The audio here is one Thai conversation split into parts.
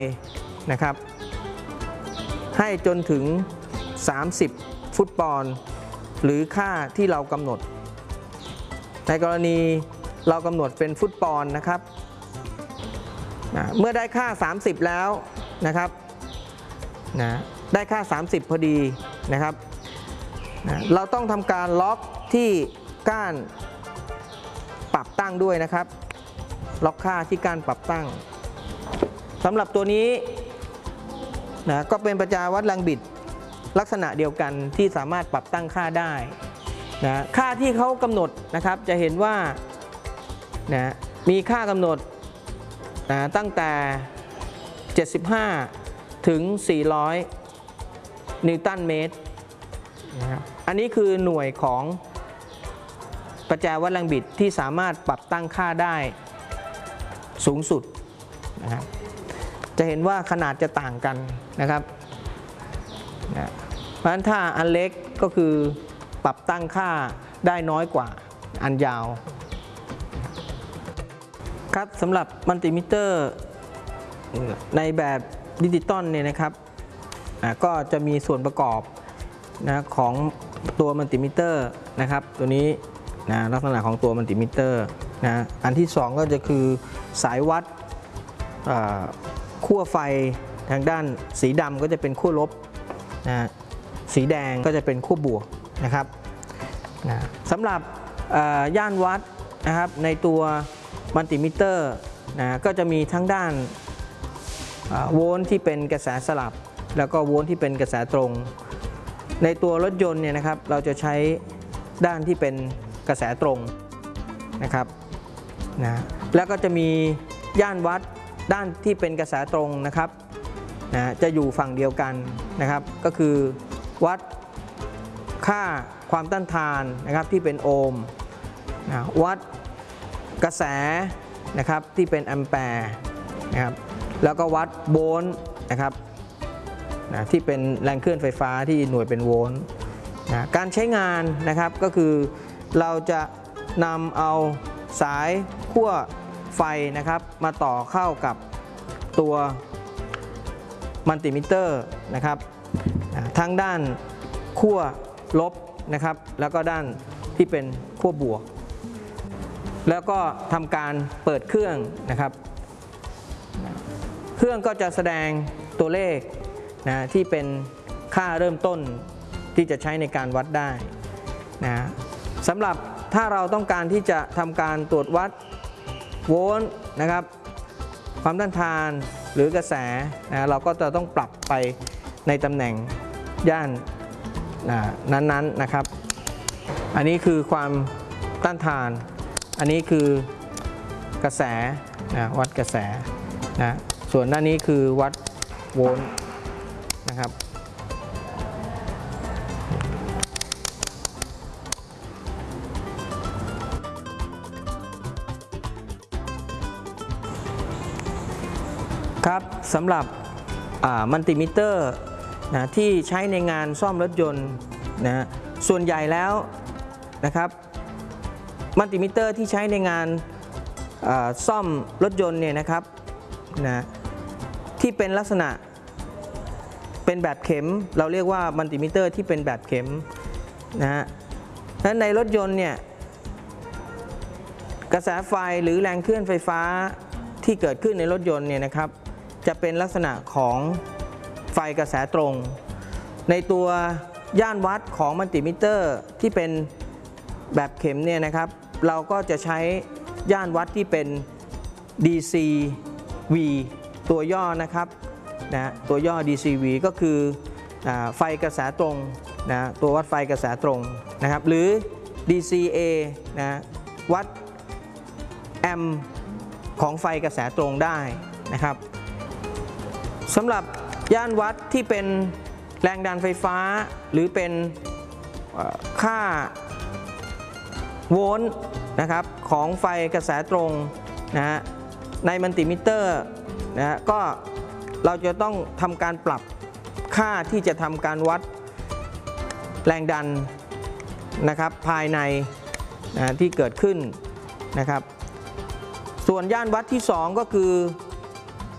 นะครับให้จนถึง30ฟุตปอนด์หรือค่าที่เรากำหนดในกรณีเรากำหนดเป็นฟุตปอนด์นะครับเมื่อได้ค่า30แล้วนะครับได้ค่า30พอดีนะครับเราต้องทำการล็อกที่ก้านปรับตั้งด้วยนะครับล็อกค่าที่ก้านปรับตั้งสำหรับตัวนี้ก็เป็นประแจวัดแรงบิดลักษณะเดียวกันที่สามารถปรับตั้งค่าได้ค่าที่เขากำหนดนะครับจะเห็นว่ามีค่ากำหนดตั้งแต่75ถึง400นิวตันเมตรอันนี้คือหน่วยของประแจวัดแรงบิดที่สามารถปรับตั้งค่าได้สูงสุดนะครับจะเห็นว่าขนาดจะต่างกันนะครับเพราะฉะนั้นถ้าอันเล็กก็คือปรับตั้งค่าได้น้อยกว่าอันยาวครับสำหรับมัลติมิเตอร์ในแบบดิจิตอลเนี่ยนะครับก็จะมีส่วนประกอบของตัวมัลติมิเตอร์นะครับตัวนี้ลักษณะของตัวมัลติมิเตอร์อันที่2ก็จะคือสายวัดขั้วไฟทางด้านสีดำก็จะเป็นขั้วลบสีแดงก็จะเป็นขั้วบวกนะครับสำหรับย่านวัดนะครับในตัวมัลติมิเตอร์ก็จะมีทั้งด้านโวลต์ที่เป็นกระแสสลับแล้วก็โวลต์ที่เป็นกระแสตรงในตัวรถยนต์เนี่ยนะครับเราจะใช้ด้านที่เป็นกระแสตรงนะครับแล้วก็จะมีย่านวัดด้านที่เป็นกระแสตรงนะครับจะอยู่ฝั่งเดียวกันนะครับก็คือวัดค่าความต้านทานนะครับที่เป็นโอห์มวัดกระแสนะครับที่เป็นแอมแปร์นะครับแล้วก็วัดโวลต์นะครับที่เป็นแรงเคลื่อนไฟฟ้าที่หน่วยเป็นโวลต์การใช้งานนะครับก็คือเราจะนำเอาสายขั้วไฟนะครับมาต่อเข้ากับตัวมัลติมิเตอร์นะครับทั้งด้านขั้วลบนะครับแล้วก็ด้านที่เป็นขั้วบวกแล้วก็ทำการเปิดเครื่องนะครับเครื่องก็จะแสดงตัวเลขที่เป็นค่าเริ่มต้นที่จะใช้ในการวัดได้สำหรับถ้าเราต้องการที่จะทำการตรวจวัดโวลต์นะครับความต้านทานหรือกระแสเราก็จะต้องปรับไปในตำแหน่งย่านนั้นๆนะครับอันนี้คือความต้านทานอันนี้คือกระแสวัดกระแสส่วนด้านนี้คือวัดโวลต์นะครับครับสำหรับมัลติมิเตอร์ที่ใช้ในงานซ่อมรถยนต์ส่วนใหญ่แล้วนะครับมัลติมิเตอร์ที่ใช้ในงานซ่อมรถยนต์เนี่ยนะครับที่เป็นลักษณะเป็นแบบเข็มเราเรียกว่ามัลติมิเตอร์ที่เป็นแบบเข็มและในรถยนต์เนี่ยกระแสไฟหรือแรงเคลื่อนไฟฟ้าที่เกิดขึ้นในรถยนต์เนี่ยนะครับจะเป็นลักษณะของไฟกระแสตรงในตัวย่านวัดของมัลติมิเตอร์ที่เป็นแบบเข็มเนี่ยนะครับเราก็จะใช้ย่านวัดที่เป็น DCV ตัวย่อนะครับตัวย่อ DCV ก็คือไฟกระแสตรงตัววัดไฟกระแสตรงนะครับหรือ DCA วัดแอมป์ของไฟกระแสตรงได้นะครับสำหรับย่านวัดที่เป็นแรงดันไฟฟ้าหรือเป็นค่าโวลต์นะครับของไฟกระแสตรงในมัลติมิเตอร์ก็เราจะต้องทำการปรับค่าที่จะทำการวัดแรงดันนะครับภายในที่เกิดขึ้นนะครับส่วนย่านวัดที่2ก็คือ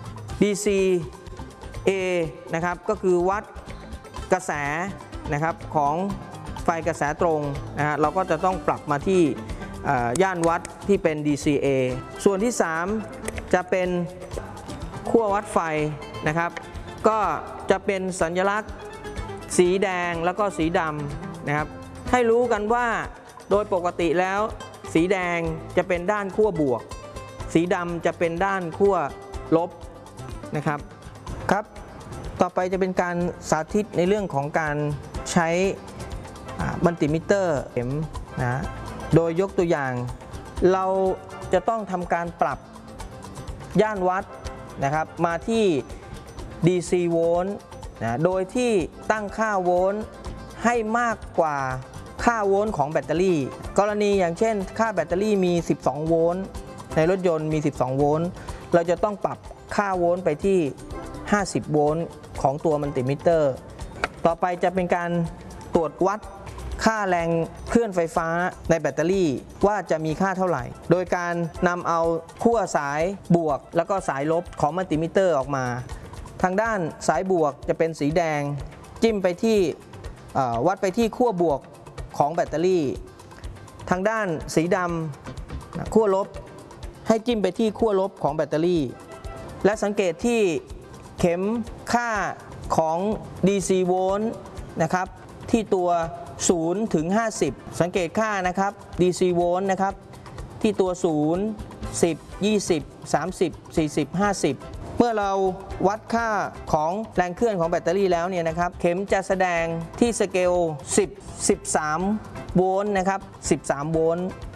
DC A นะครับก็คือวัดกระแสนะครับของไฟกระแสตรงนะฮะเราก็จะต้องปรับมาที่ย่านวัดที่เป็น DCA ส่วนที่ 3 จะเป็นขั้ววัดไฟนะครับก็จะเป็นสัญลักษณ์สีแดงแล้วก็สีดำนะครับให้รู้กันว่าโดยปกติแล้วสีแดงจะเป็นด้านขั้วบวกสีดำจะเป็นด้านขั้วลบนะครับครับต่อไปจะเป็นการสาธิตในเรื่องของการใช้มัลติมิเตอร์เข็มนะโดยยกตัวอย่างเราจะต้องทำการปรับย่านวัดนะครับมาที่ DC โวลต์นะโดยที่ตั้งค่าโวลต์ให้มากกว่าค่าโวลต์ของแบตเตอรี่กรณีอย่างเช่นค่าแบตเตอรี่มี12โวลต์ในรถยนต์มี12โวลต์เราจะต้องปรับค่าโวลต์ไปที่50โวลต์ของตัวมัลติมิเตอร์ต่อไปจะเป็นการตรวจวัดค่าแรงเคลื่อนไฟฟ้าในแบตเตอรี่ว่าจะมีค่าเท่าไหร่โดยการนำเอาขั้วสายบวกแล้วก็สายลบของมัลติมิเตอร์ออกมาทางด้านสายบวกจะเป็นสีแดงจิ้มไปที่วัดไปที่ขั้วบวกของแบตเตอรี่ทางด้านสีดำขั้วลบให้จิ้มไปที่ขั้วลบของแบตเตอรี่และสังเกตที่เข็มค่าของ DC โวลต์นะครับที่ตัว0 ถึง 50สังเกตค่านะครับ DC โวลต์นะครับที่ตัว0 10 20 30 40 50เมื่อเราวัดค่าของแรงเคลื่อนของแบตเตอรี่แล้วเนี่ยนะครับเข็มจะแสดงที่สเกล13 โวลต์นะครับ13 โวลต์